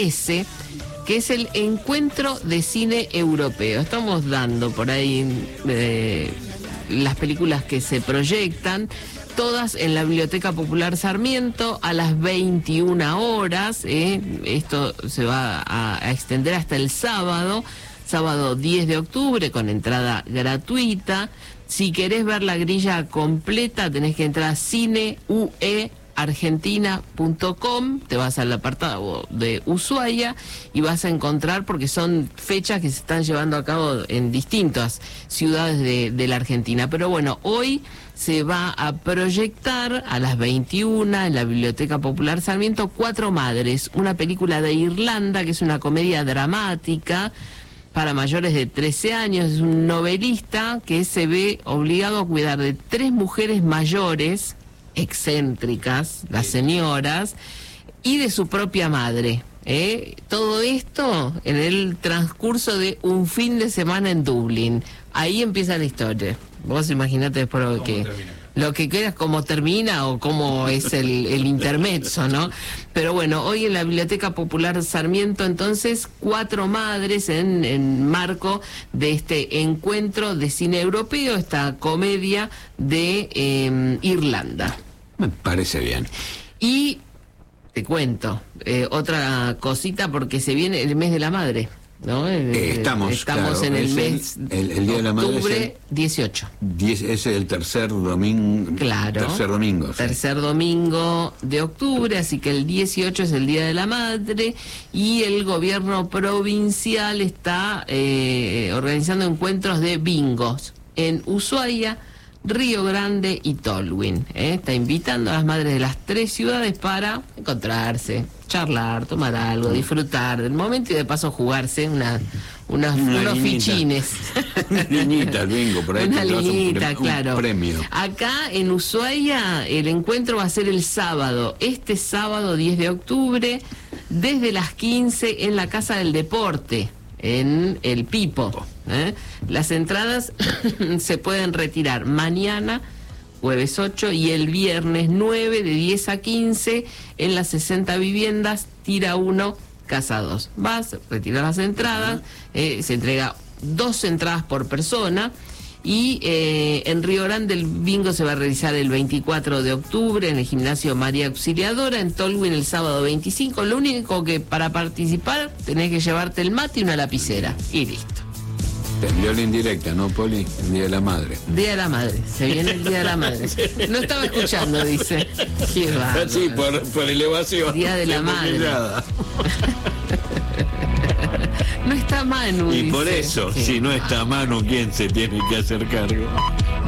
ese, que es el Encuentro de Cine Europeo. Estamos dando por ahí las películas que se proyectan, todas en la Biblioteca Popular Sarmiento a las 21 horas. Esto se va a extender hasta el sábado 10 de octubre, con entrada gratuita. Si querés ver la grilla completa, tenés que entrar a cineueargentina.com, te vas al apartado de Ushuaia y vas a encontrar, porque son fechas que se están llevando a cabo en distintas ciudades de la Argentina. Pero bueno, hoy se va a proyectar a las 21 en la Biblioteca Popular Sarmiento Cuatro Madres, una película de Irlanda que es una comedia dramática para mayores de 13 años. Es un novelista que se ve obligado a cuidar de 3 mujeres mayores, excéntricas, las señoras, y de su propia madre. Todo esto en el transcurso de un fin de semana en Dublín. Ahí empieza la historia. Vos imaginate después lo que quieras, cómo termina o cómo es el intermezzo, ¿no? Pero bueno, hoy en la Biblioteca Popular Sarmiento, entonces, Cuatro Madres en marco de este Encuentro de Cine Europeo, esta comedia de Irlanda. Me parece bien. Y te cuento otra cosita, porque se viene el mes de la madre, ¿no? Estamos claro, en el mes el Día de la Madre, octubre 18. Es el tercer domingo. Claro. Tercer domingo de octubre, así que el 18 es el Día de la Madre, y el gobierno provincial está organizando encuentros de bingos en Ushuaia, Río Grande y Tolwyn. Está invitando a las madres de las 3 ciudades para encontrarse, charlar, tomar algo, disfrutar del momento y de paso jugarse unos fichines. Una liñita, el bingo, por ahí. Una liñita, claro. Un premio. Acá en Ushuaia el encuentro va a ser el sábado, este sábado 10 de octubre, desde las 15 en la Casa del Deporte, en el Pipo. Las entradas se pueden retirar mañana, jueves 8, y el viernes 9, de 10 a 15, en las 60 viviendas, tira 1, casa 2. Vas, retiras las entradas, se entrega 2 entradas por persona. Y en Río Grande el bingo se va a realizar el 24 de octubre en el gimnasio María Auxiliadora, en Tolwyn el sábado 25. Lo único que para participar tenés que llevarte el mate y una lapicera y listo. Te envió la indirecta, ¿no, Poli? El Día de la Madre. Día de la Madre, se viene el Día de la Madre. No estaba escuchando, dice. Qué bárbaro. Sí, por elevación. Día de la Madre. No está Manu. Y dice. por eso, si no está Manu, ¿quién se tiene que hacer cargo?